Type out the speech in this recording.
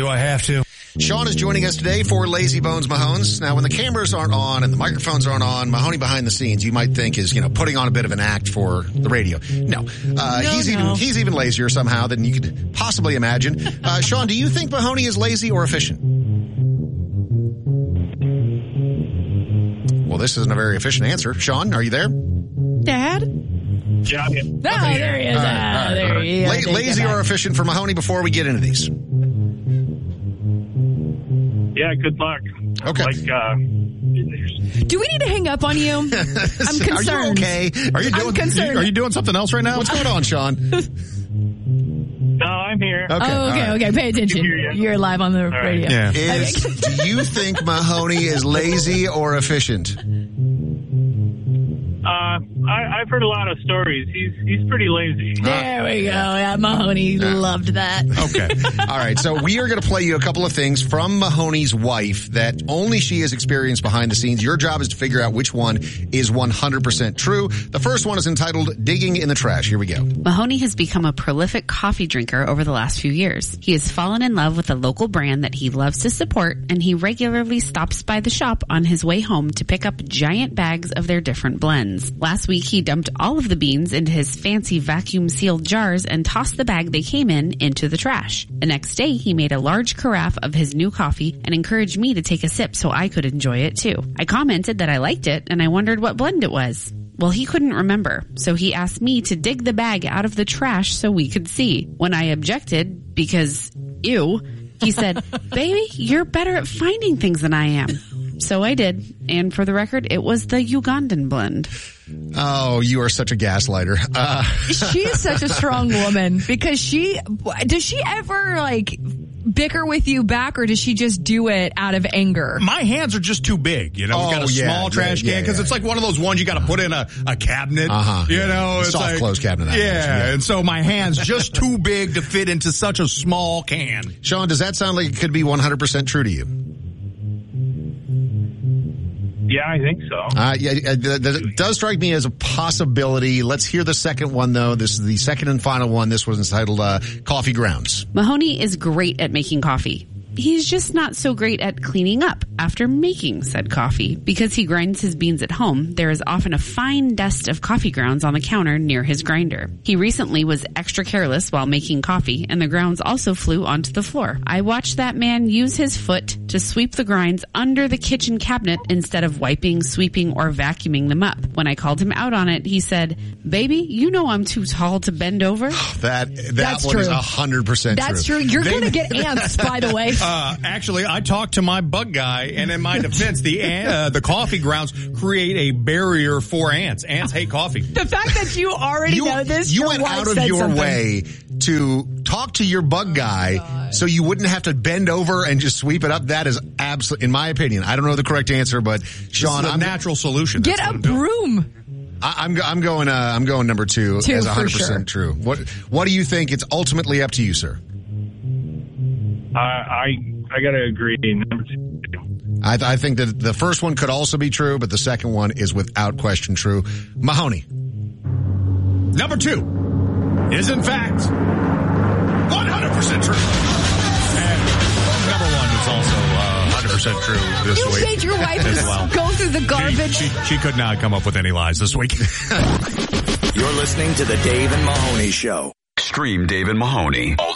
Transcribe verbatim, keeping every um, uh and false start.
Do I have to? Sean is joining us today for Lazy Bones Mahones. Now, when the cameras aren't on and the microphones aren't on, Mahoney behind the scenes, you might think is, you know, putting on a bit of an act for the radio. No. Uh, no he's no. even, he's even lazier somehow than you could possibly imagine. Uh, Sean, do you think Mahoney is lazy or efficient? Well, this isn't a very efficient answer. Sean, are you there? Dad? Yeah, yeah. No, oh, there he is. All right, ah, all right, there all right. he is. La- lazy or efficient for Mahoney before we get into these? Yeah, good luck. Okay. Like, uh, Do we need to hang up on you? I'm concerned. Are you okay? Are you doing? I'm concerned. Are you doing something else right now? What's going on, Sean? no, I'm here. Okay. Oh, okay, all right. okay. Pay attention. hear you. You're live on the right. radio. Yeah. Is, do you think Mahoney is lazy or efficient? Uh, I, I've heard a lot of stories. He's he's pretty lazy. There we go. Yeah, Mahoney loved that. Okay. All right. So we are going to play you a couple of things from Mahoney's wife that only she has experienced behind the scenes. Your job is to figure out which one is one hundred percent true. The first one is entitled Digging in the Trash. Here we go. Mahoney has become a prolific coffee drinker over the last few years. He has fallen in love with a local brand that he loves to support, and he regularly stops by the shop on his way home to pick up giant bags of their different blends. Last week, he dumped all of the beans into his fancy vacuum-sealed jars and tossed the bag they came in into the trash. The next day, he made a large carafe of his new coffee and encouraged me to take a sip so I could enjoy it too. I commented that I liked it, and I wondered what blend it was. Well, he couldn't remember, so he asked me to dig the bag out of the trash so we could see. When I objected, because, ew, he said, "Baby, you're better at finding things than I am." So I did, and for the record, it was the Ugandan blend. Oh, you are such a gaslighter. Uh, She's such a strong woman because she, does she ever like bicker with you back or does she just do it out of anger? My hands are just too big, you know. Oh, We've got a yeah, small trash yeah, can because yeah, it's like one of those ones you got to put in a, a cabinet, Uh-huh. you know. It's Soft like, close cabinet, that Yeah, is, yeah. and so my hand's just too big to fit into such a small can. Sean, does that sound like it could be one hundred percent true to you? Yeah, I think so. Uh, yeah, it it does strike me as a possibility. Let's hear the second one, though. This is the second and final one. This was entitled uh, Coffee Grounds. Mahoney is great at making coffee. He's just not so great at cleaning up after making said coffee. Because he grinds his beans at home, there is often a fine dust of coffee grounds on the counter near his grinder. He recently was extra careless while making coffee, and the grounds also flew onto the floor. I watched that man use his foot to sweep the grinds under the kitchen cabinet instead of wiping, sweeping, or vacuuming them up. When I called him out on it, he said, "Baby, you know I'm too tall to bend over." That that That's one true. is one hundred percent true. That's true. You're going to get ants, by the way. Uh, actually, I talked to my bug guy, and in my defense, the uh, the coffee grounds create a barrier for ants. Ants hate coffee. The fact that you already You, know this, you your went wife out of said your something. way to talk to your bug guy so you wouldn't have to bend over and just sweep it up. That is absolutely, in my opinion, I don't know the correct answer, but Sean, This is a I'm natural solution. Get That's a what I'm doing. broom. I, I'm I'm going uh, I'm going number two, Two, as for one hundred percent sure. true. What what do you think? It's ultimately up to you, sir. Uh, I I gotta agree. Number two. I, I think that the first one could also be true, but the second one is without question true. Mahoney. Number two is, in fact, one hundred percent true. And number one is also uh, one hundred percent true this You week. said your wife as was well. going through the She, garbage. she, she could not come up with any lies this week. You're listening to the Dave and Mahoney Show. Stream Dave and Mahoney all